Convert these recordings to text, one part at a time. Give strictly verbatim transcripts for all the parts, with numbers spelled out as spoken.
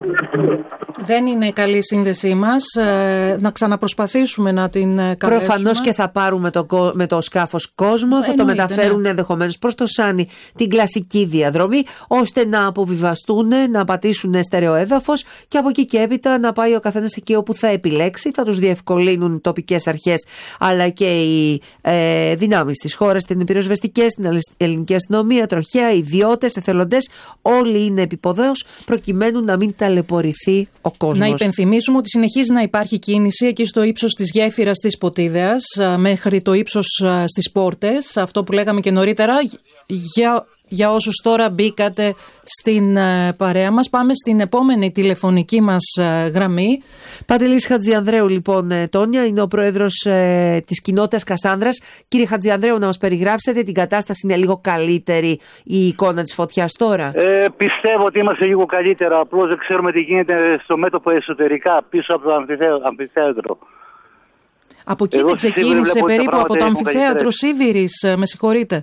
Δεν είναι καλή η σύνδεσή μας. Ε, να ξαναπροσπαθήσουμε να την καλέσουμε. Προφανώς και θα πάρουμε το, με το σκάφος κόσμο, θα Εννοείται, το μεταφέρουν ναι. ενδεχομένως προς το Σάνι την κλασική διαδρομή, ώστε να αποβιβαστούν, να πατήσουν στερεοέδαφος και από εκεί και έπειτα να πάει ο καθένας εκεί όπου θα επιλέξει. Θα τους διευκολύνουν οι τοπικές αρχές αλλά και οι ε, δυνάμεις της χώρας, την πυροσβεστικές, την ελληνική αστυνομία, τροχαία, ιδιώτες, εθελοντές. Όλοι είναι επιποδέως προκειμένου να μην ταλαιπωρηθεί ο κόσμος. Να υπενθυμίσουμε ότι συνεχίζει να υπάρχει κίνηση εκεί στο ίψος της γέφυρας της Ποτίδεας μέχρι το ίψος στις πόρτες. Αυτό που λέγαμε και νωρίτερα. Για, για όσους τώρα μπήκατε στην παρέα μας, πάμε στην επόμενη τηλεφωνική μας γραμμή. Παντελής Χατζιανδρέου λοιπόν, Τόνια, είναι ο πρόεδρος ε, της κοινότητας Κασάνδρας. Κύριε Χατζιανδρέου, να μας περιγράψετε την κατάσταση, είναι λίγο καλύτερη η εικόνα της φωτιάς τώρα? Ε, πιστεύω ότι είμαστε λίγο καλύτερα, απλώς δεν ξέρουμε τι γίνεται στο μέτωπο εσωτερικά, πίσω από το αμφιθέατρο. Από εκεί δεν ξεκίνησε περίπου από το αμφιθέατρο Σίβηρης, με συγχωρείτε?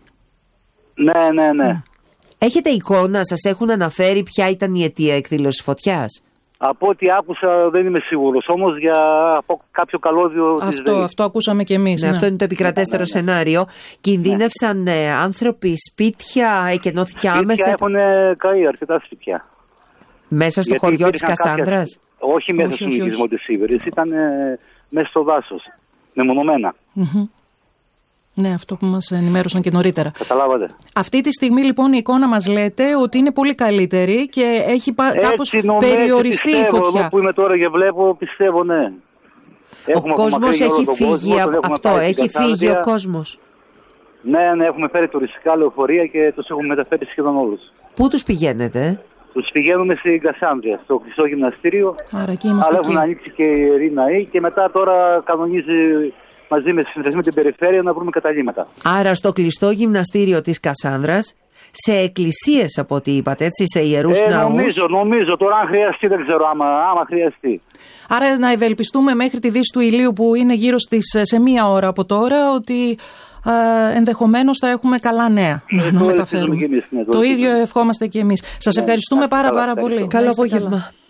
Ναι, ναι, ναι. Έχετε εικόνα, σας έχουν αναφέρει ποια ήταν η αιτία εκδήλωσης φωτιάς? Από ό,τι άκουσα δεν είμαι σίγουρος, όμως για από κάποιο καλώδιο της Αυτό, ΔΕΗ. αυτό ακούσαμε και εμείς. Ναι, ναι. Αυτό είναι το επικρατέστερο ναι, ναι, ναι. σενάριο. Κινδύνευσαν ναι. άνθρωποι, σπίτια, εκενώθηκε άμεσα? Σπίτια έχουν καεί αρκετά σπίτια. Μέσα στο Γιατί χωριό της Κασάνδρας? Κάποια... Όχι μέσα στον οικισμό της Σίβηρης, ήταν ε, μέσα στο δάσος, μεμονωμένα. Mm-hmm. Ναι, αυτό που μας ενημέρωσαν και νωρίτερα. Καταλάβατε. Αυτή τη στιγμή λοιπόν η εικόνα μας λέτε ότι είναι πολύ καλύτερη και έχει πα... κάπως περιοριστεί πιστεύω, η φωτιά. Εγώ που είμαι τώρα και βλέπω, πιστεύω ναι. Ο κόσμος έχει φύγει από αυτό, έχει φύγει ο κόσμος. Ναι, ναι, έχουμε φέρει τουριστικά λεωφορεία και τους έχουμε μεταφέρει σχεδόν όλους. Πού τους πηγαίνετε? Τους πηγαίνουμε στην Κασάνδρεια, στο Χρυσό Γυμναστήριο. Άρα εκεί είμαστε. Αλλά εκεί. έχουν ανοίξει και η Ειρήναη και μετά τώρα κανονίζει μαζί με συνδεσμό με την περιφέρεια να βρούμε καταλήμματα. Άρα στο κλειστό γυμναστήριο της Κασάνδρας, σε εκκλησίες από ό,τι είπατε, έτσι, σε ιερούς ε, ναούς. Νομίζω, νομίζω. Τώρα αν χρειαστεί δεν ξέρω άμα, άμα χρειαστεί. Άρα να ευελπιστούμε μέχρι τη δύση του ηλίου που είναι γύρω στις, σε μία ώρα από τώρα, ότι ε, ενδεχομένως θα έχουμε καλά νέα ε, να, να μεταφέρουμε. Εμείς, ναι, το ίδιο ευχόμαστε και εμείς. Σας ευχαριστούμε πάρα πάρα πολύ. Καλό απόγευμα.